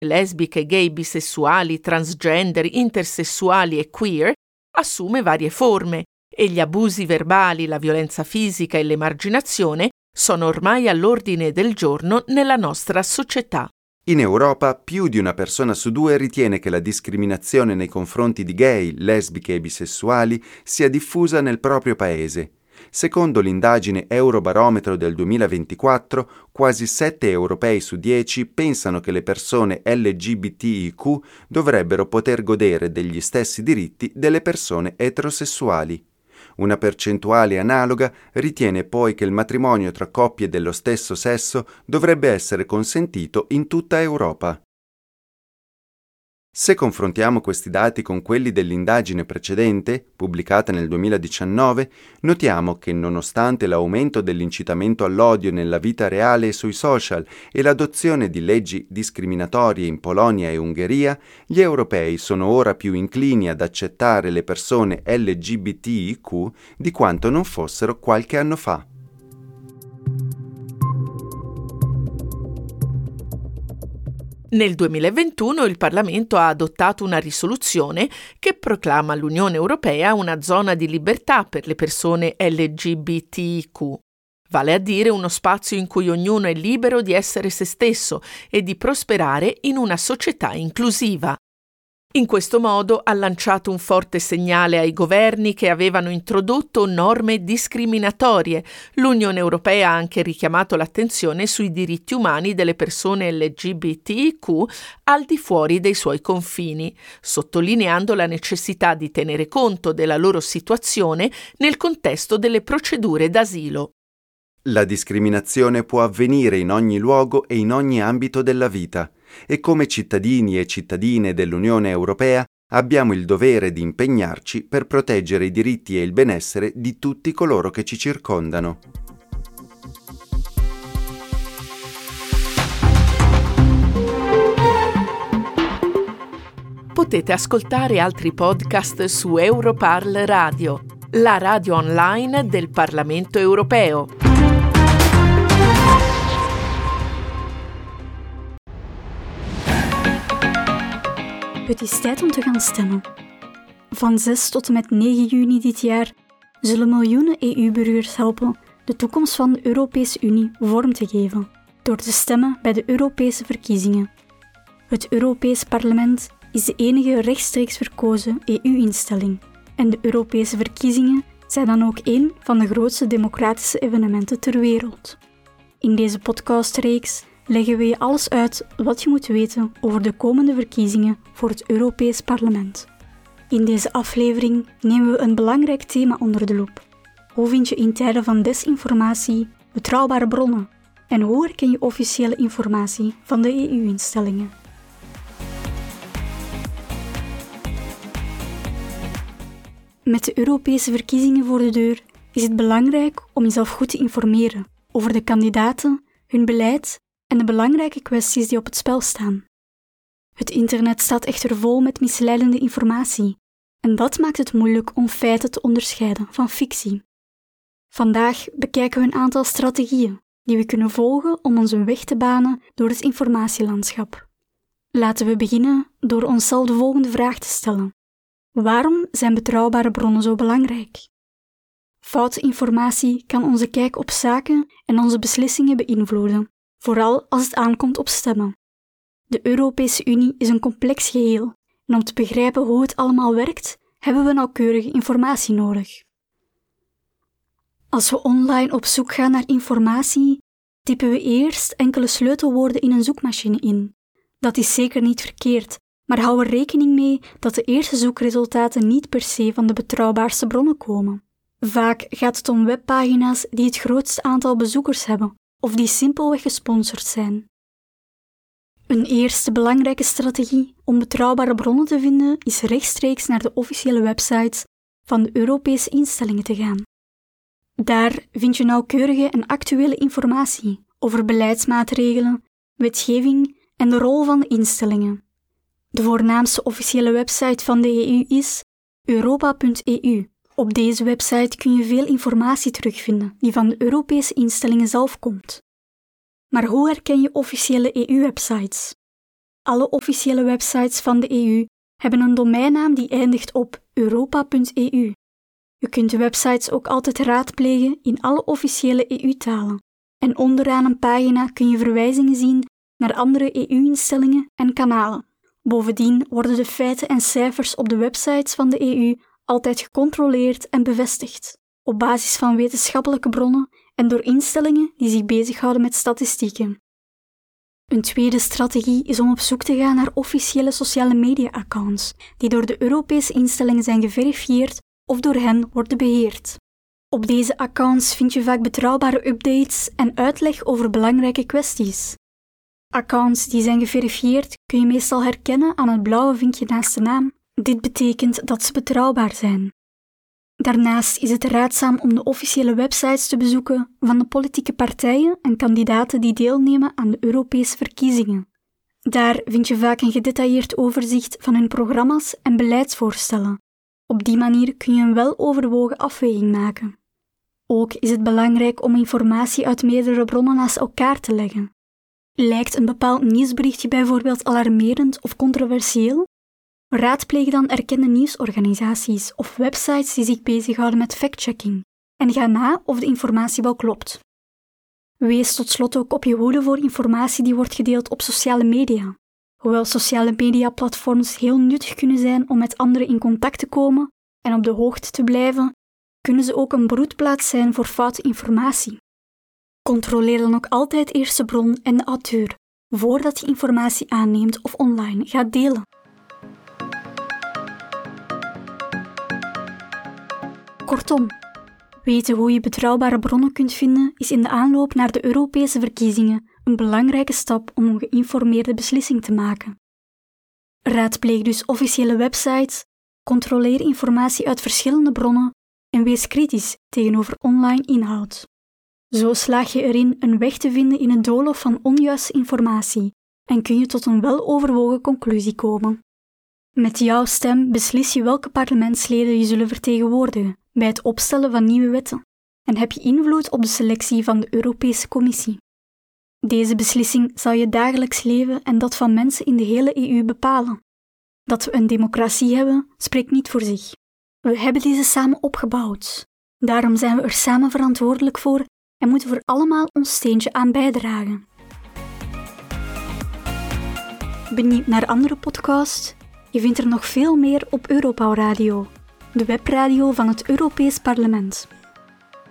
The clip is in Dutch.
lesbiche, gay, bisessuali, transgender, intersessuali e queer, assume varie forme e gli abusi verbali, la violenza fisica e l'emarginazione sono ormai all'ordine del giorno nella nostra società. In Europa, più di una persona su 2 ritiene che la discriminazione nei confronti di gay, lesbiche e bisessuali sia diffusa nel proprio paese. Secondo l'indagine Eurobarometro del 2024, quasi 7 europei su 10 pensano che le persone LGBTIQ dovrebbero poter godere degli stessi diritti delle persone eterosessuali. Una percentuale analoga ritiene poi che il matrimonio tra coppie dello stesso sesso dovrebbe essere consentito in tutta Europa. Se confrontiamo questi dati con quelli dell'indagine precedente, pubblicata nel 2019, notiamo che nonostante l'aumento dell'incitamento all'odio nella vita reale e sui social e l'adozione di leggi discriminatorie in Polonia e Ungheria, gli europei sono ora più inclini ad accettare le persone LGBTIQ di quanto non fossero qualche anno fa. Nel 2021 il Parlamento ha adottato una risoluzione che proclama l'Unione Europea una zona di libertà per le persone LGBTIQ, vale a dire uno spazio in cui ognuno è libero di essere se stesso e di prosperare in una società inclusiva. In questo modo ha lanciato un forte segnale ai governi che avevano introdotto norme discriminatorie. L'Unione Europea ha anche richiamato l'attenzione sui diritti umani delle persone LGBTIQ al di fuori dei suoi confini, sottolineando la necessità di tenere conto della loro situazione nel contesto delle procedure d'asilo. La discriminazione può avvenire in ogni luogo e in ogni ambito della vita. E come cittadini e cittadine dell'Unione Europea abbiamo il dovere di impegnarci per proteggere i diritti e il benessere di tutti coloro che ci circondano. Potete ascoltare altri podcast su Europarl Radio, la radio online del Parlamento Europeo. Het is tijd om te gaan stemmen. Van 6 tot en met 9 juni dit jaar zullen miljoenen EU-burgers helpen de toekomst van de Europese Unie vorm te geven door te stemmen bij de Europese verkiezingen. Het Europees Parlement is de enige rechtstreeks verkozen EU-instelling en de Europese verkiezingen zijn dan ook een van de grootste democratische evenementen ter wereld. In deze podcastreeks leggen we je alles uit wat je moet weten over de komende verkiezingen voor het Europees Parlement. In deze aflevering nemen we een belangrijk thema onder de loep. Hoe vind je in tijden van desinformatie betrouwbare bronnen? En hoe herken je officiële informatie van de EU-instellingen? Met de Europese verkiezingen voor de deur is het belangrijk om jezelf goed te informeren over de kandidaten, hun beleid en de belangrijke kwesties die op het spel staan. Het internet staat echter vol met misleidende informatie en dat maakt het moeilijk om feiten te onderscheiden van fictie. Vandaag bekijken we een aantal strategieën die we kunnen volgen om ons een weg te banen door het informatielandschap. Laten we beginnen door onszelf de volgende vraag te stellen. Waarom zijn betrouwbare bronnen zo belangrijk? Foute informatie kan onze kijk op zaken en onze beslissingen beïnvloeden, vooral als het aankomt op stemmen. De Europese Unie is een complex geheel en om te begrijpen hoe het allemaal werkt, hebben we nauwkeurige informatie nodig. Als we online op zoek gaan naar informatie, typen we eerst enkele sleutelwoorden in een zoekmachine in. Dat is zeker niet verkeerd, maar hou er rekening mee dat de eerste zoekresultaten niet per se van de betrouwbaarste bronnen komen. Vaak gaat het om webpagina's die het grootste aantal bezoekers hebben of die simpelweg gesponsord zijn. Een eerste belangrijke strategie om betrouwbare bronnen te vinden is rechtstreeks naar de officiële websites van de Europese instellingen te gaan. Daar vind je nauwkeurige en actuele informatie over beleidsmaatregelen, wetgeving en de rol van de instellingen. De voornaamste officiële website van de EU is europa.eu. Op deze website kun je veel informatie terugvinden die van de Europese instellingen zelf komt. Maar hoe herken je officiële EU-websites? Alle officiële websites van de EU hebben een domeinnaam die eindigt op europa.eu. Je kunt de websites ook altijd raadplegen in alle officiële EU-talen. En onderaan een pagina kun je verwijzingen zien naar andere EU-instellingen en kanalen. Bovendien worden de feiten en cijfers op de websites van de EU altijd gecontroleerd en bevestigd, op basis van wetenschappelijke bronnen en door instellingen die zich bezighouden met statistieken. Een tweede strategie is om op zoek te gaan naar officiële sociale media-accounts die door de Europese instellingen zijn geverifieerd of door hen worden beheerd. Op deze accounts vind je vaak betrouwbare updates en uitleg over belangrijke kwesties. Accounts die zijn geverifieerd kun je meestal herkennen aan het blauwe vinkje naast de naam. Dit betekent dat ze betrouwbaar zijn. Daarnaast is het raadzaam om de officiële websites te bezoeken van de politieke partijen en kandidaten die deelnemen aan de Europese verkiezingen. Daar vind je vaak een gedetailleerd overzicht van hun programma's en beleidsvoorstellen. Op die manier kun je een weloverwogen afweging maken. Ook is het belangrijk om informatie uit meerdere bronnen naast elkaar te leggen. Lijkt een bepaald nieuwsberichtje bijvoorbeeld alarmerend of controversieel? Raadpleeg dan erkende nieuwsorganisaties of websites die zich bezighouden met fact-checking en ga na of de informatie wel klopt. Wees tot slot ook op je hoede voor informatie die wordt gedeeld op sociale media. Hoewel sociale media-platforms heel nuttig kunnen zijn om met anderen in contact te komen en op de hoogte te blijven, kunnen ze ook een broedplaats zijn voor foute informatie. Controleer dan ook altijd eerst de bron en de auteur, voordat je informatie aanneemt of online gaat delen. Kortom, weten hoe je betrouwbare bronnen kunt vinden is in de aanloop naar de Europese verkiezingen een belangrijke stap om een geïnformeerde beslissing te maken. Raadpleeg dus officiële websites, controleer informatie uit verschillende bronnen en wees kritisch tegenover online inhoud. Zo slaag je erin een weg te vinden in het doolhof van onjuiste informatie en kun je tot een weloverwogen conclusie komen. Met jouw stem beslis je welke parlementsleden je zullen vertegenwoordigen bij het opstellen van nieuwe wetten en heb je invloed op de selectie van de Europese Commissie. Deze beslissing zal je dagelijks leven en dat van mensen in de hele EU bepalen. Dat we een democratie hebben, spreekt niet voor zich. We hebben deze samen opgebouwd. Daarom zijn we er samen verantwoordelijk voor en moeten we er allemaal ons steentje aan bijdragen. Benieuwd naar andere podcasts? Je vindt er nog veel meer op Europawradio, de webradio van het Europees Parlement.